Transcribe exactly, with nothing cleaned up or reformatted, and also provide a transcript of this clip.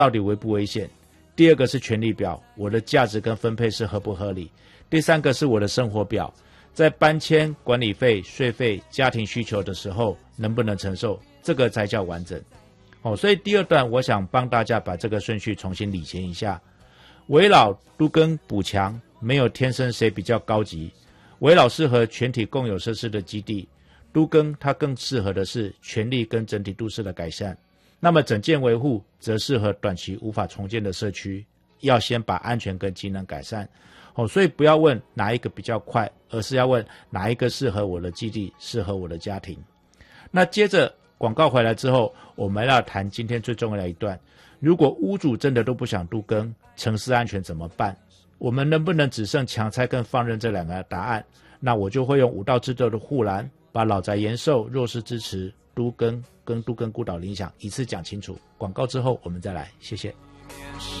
到底危不危险？第二个是权利表，我的价值跟分配是合不合理？第三个是我的生活表，在搬迁、管理费、税费、家庭需求的时候能不能承受？这个才叫完整。哦，所以第二段我想帮大家把这个顺序重新理清一下。危老、都更、补强，没有天生谁比较高级。危老适合全体共有设施的基地，都更它更适合的是全力跟整体都市的改善。那么整建维护则适合短期无法重建的社区，要先把安全跟机能改善。哦，所以不要问哪一个比较快，而是要问哪一个适合我的基地，适合我的家庭。那接着广告回来之后，我们要谈今天最重要的一段。如果屋主真的都不想都更，城市安全怎么办？我们能不能只剩强拆跟放任这两个答案？那我就会用五道制斗的护栏，把老宅延寿、弱势支持、都更跟都更孤岛影响一次讲清楚。广告之后我们再来，谢谢。